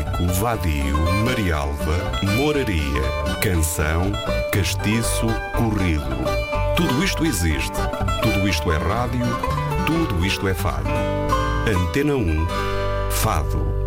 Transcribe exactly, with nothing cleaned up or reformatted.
Chico, Vadio, Marialva, Moraria, Canção, Castiço, Corrido. Tudo isto existe, tudo isto é rádio, tudo isto é fado. Antena um, Fado.